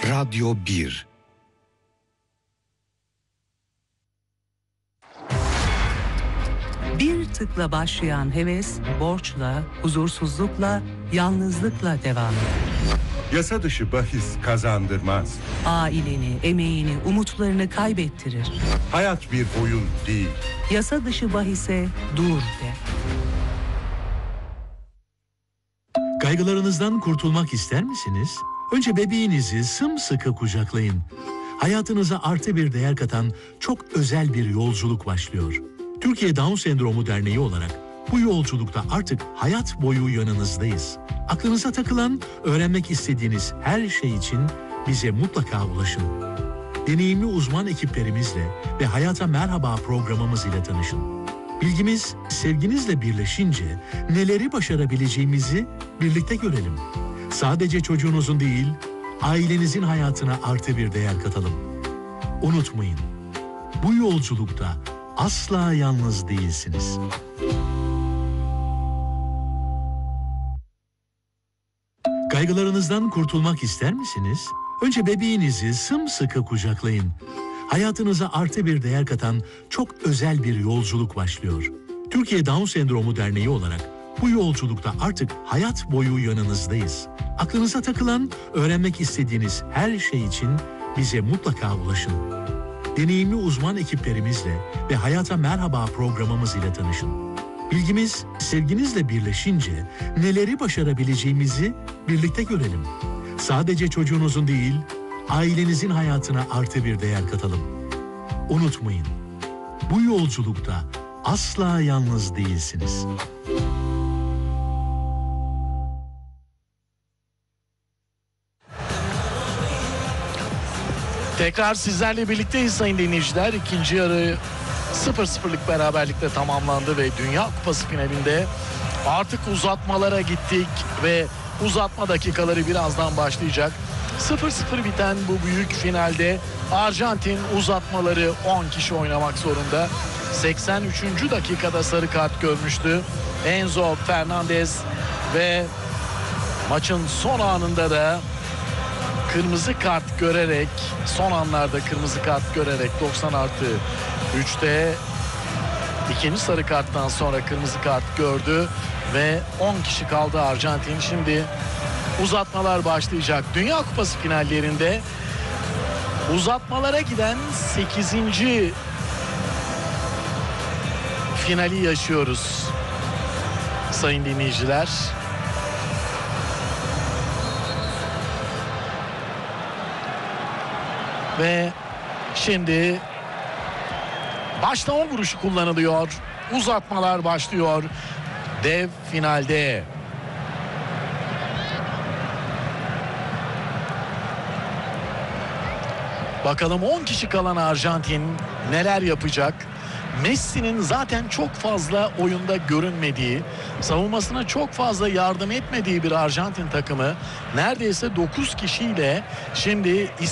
Radyo 1. Bir tıkla başlayan heves, borçla, huzursuzlukla, yalnızlıkla devam eder. Yasa dışı bahis kazandırmaz. Aileni, emeğini, umutlarını kaybettirir. Hayat bir oyun değil. Yasa dışı bahise dur de. Kaygılarınızdan kurtulmak ister misiniz? Önce bebeğinizi sımsıkı kucaklayın. Hayatınıza artı bir değer katan çok özel bir yolculuk başlıyor. Türkiye Down Sendromu Derneği olarak bu yolculukta artık hayat boyu yanınızdayız. Aklınıza takılan, öğrenmek istediğiniz her şey için bize mutlaka ulaşın. Deneyimli uzman ekiplerimizle ve Hayata Merhaba programımız ile tanışın. Bilgimiz, sevginizle birleşince neleri başarabileceğimizi birlikte görelim. Sadece çocuğunuzun değil, ailenizin hayatına artı bir değer katalım. Unutmayın, bu yolculukta asla yalnız değilsiniz. Kaygılarınızdan kurtulmak ister misiniz? Önce bebeğinizi sımsıkı kucaklayın. Hayatınıza artı bir değer katan çok özel bir yolculuk başlıyor. Türkiye Down Sendromu Derneği olarak bu yolculukta artık hayat boyu yanınızdayız. Aklınıza takılan, öğrenmek istediğiniz her şey için bize mutlaka ulaşın. Deneyimli uzman ekiplerimizle ve Hayata Merhaba programımız ile tanışın. Bilgimiz, sevginizle birleşince neleri başarabileceğimizi birlikte görelim. Sadece çocuğunuzun değil, ailenizin hayatına artı bir değer katalım. Unutmayın, bu yolculukta asla yalnız değilsiniz. Tekrar sizlerle birlikteyiz sayın dinleyiciler. İkinci yarı 0-0'lık beraberlikle tamamlandı ve Dünya Kupası finalinde artık uzatmalara gittik ve uzatma dakikaları birazdan başlayacak. 0-0 biten bu büyük finalde Arjantin uzatmaları 10 kişi oynamak zorunda. 83. dakikada sarı kart görmüştü Enzo Fernandez ve maçın son anında da kırmızı kart görerek, son anlarda kırmızı kart görerek 90+3'te ikinci sarı karttan sonra kırmızı kart gördü ve 10 kişi kaldı Arjantin. Şimdi uzatmalar başlayacak. Dünya Kupası finallerinde uzatmalara giden 8. finali yaşıyoruz sayın dinleyiciler. Ve şimdi başta 10 vuruşu kullanılıyor. Uzatmalar başlıyor. Dev finalde. Bakalım 10 kişi kalan Arjantin neler yapacak? Messi'nin zaten çok fazla oyunda görünmediği, savunmasına çok fazla yardım etmediği bir Arjantin takımı neredeyse 9 kişiyle şimdi